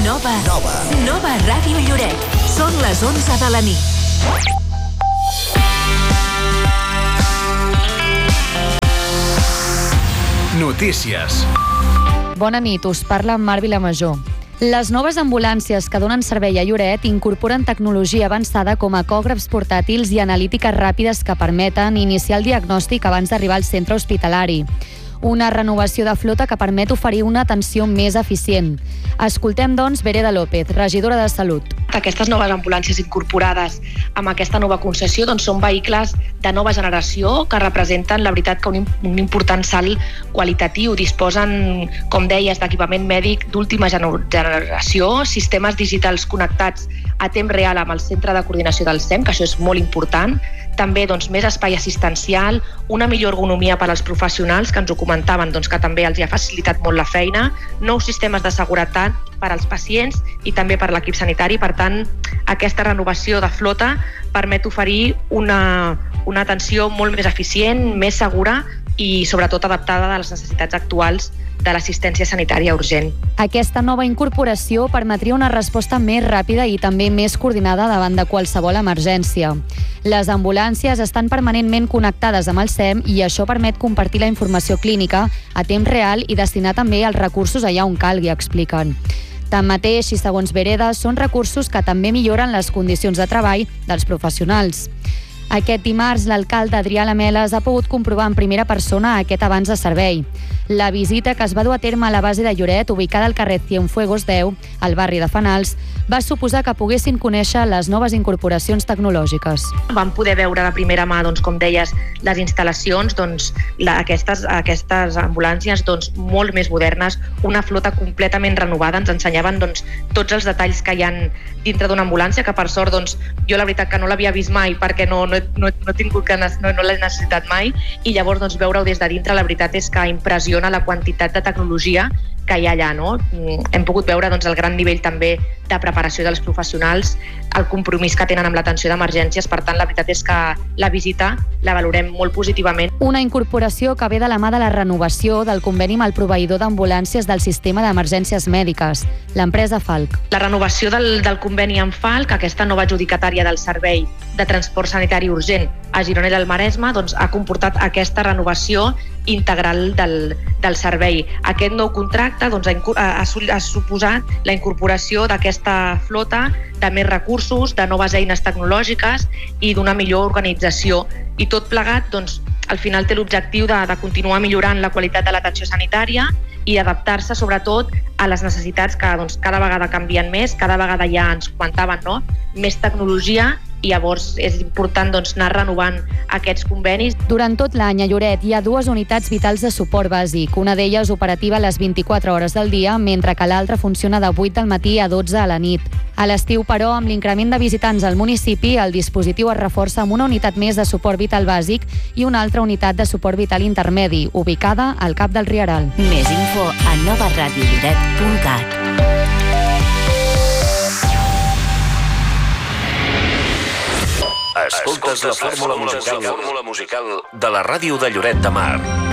Nova Ràdio Lloret. Són les 11 de la nit. Notícies. Bona nit, us parla Mar Vilamajor. Les noves ambulàncies que donen servei a Lloret incorporen tecnologia avançada com ecògrafs portàtils i analítiques ràpides que permeten iniciar el diagnòstic abans d'arribar al centre hospitalari. Una renovació de flota que permet oferir una atenció més eficient. Escoltem, doncs, Vereda López, regidora de Salut. Aquestes noves ambulàncies incorporades amb aquesta nova concessió són vehicles de nova generació que representen, la veritat, que un important salt qualitatiu. Disposen, com deies, d'equipament mèdic d'última generació, sistemes digitals connectats a temps real amb el centre de coordinació del SEM, que això és molt important. També més espai assistencial, una millor ergonomia per als professionals, que ens ho comentaven, que també els ha facilitat molt la feina, nous sistemes de seguretat per als pacients i també per l'equip sanitari. Per tant, aquesta renovació de flota permet oferir una atenció molt més eficient, més segura i sobretot adaptada a les necessitats actuals de l'assistència sanitària urgent. Aquesta nova incorporació permetria una resposta més ràpida i també més coordinada davant de qualsevol emergència. Les ambulàncies estan permanentment connectades amb el SEM i això permet compartir la informació clínica a temps real i destinar també els recursos allà on calgui, expliquen. Tanmateix, i segons Vereda, són recursos que també milloren les condicions de treball dels professionals. Aquest dimarts, l'alcalde Adrià Lameles ha pogut comprovar en primera persona aquest avanç de servei. La visita que es va dur a terme a la base de Lloret, ubicada al carrer Cienfuegos 10, al barri de Fanals, va suposar que poguessin conèixer les noves incorporacions tecnològiques. Vam poder veure de primera mà, com deies, les instal·lacions, aquestes ambulàncies molt més modernes, una flota completament renovada. Ens ensenyaven tots els detalls que hi ha dintre d'una ambulància, que per sort jo la veritat que no l'havia vist mai perquè no l'he necessitat mai, i llavors veure-ho des de dintre, la veritat és que impressiona la quantitat de tecnologia que hi ha allà, no? Hem pogut veure el gran nivell també de preparació dels professionals, el compromís que tenen amb l'atenció d'emergències. Per tant, la veritat és que la visita la valorem molt positivament. Una incorporació que ve de la mà de la renovació del conveni amb el proveïdor d'ambulàncies del sistema d'emergències mèdiques, l'empresa Falc. La renovació del conveni amb Falc, aquesta nova adjudicatària del servei de transport sanitari urgent a Girona i al Maresme, ha comportat aquesta renovació integral del servei. Aquest nou contracte ha suposat la incorporació d'aquesta flota de més recursos, de noves eines tecnològiques i d'una millor organització. I tot plegat, al final té l'objectiu de continuar millorant la qualitat de l'atenció sanitària i adaptar-se sobretot a les necessitats que cada vegada canvien més, cada vegada ja ens comentaven, més tecnologia, i llavors és important anar renovant aquests convenis. Durant tot l'any a Lloret hi ha 2 unitats vitals de suport bàsic, una d'elles operativa a les 24 hores del dia, mentre que l'altra funciona de 8 del matí a 12 a la nit. A l'estiu, però, amb l'increment de visitants al municipi, el dispositiu es reforça amb una unitat més de suport vital bàsic i una altra unitat de suport vital intermedi, ubicada al Cap del Rieral. Més info a novaradiolloret.cat. Escoltes la fórmula musical de la ràdio de Lloret de Mar.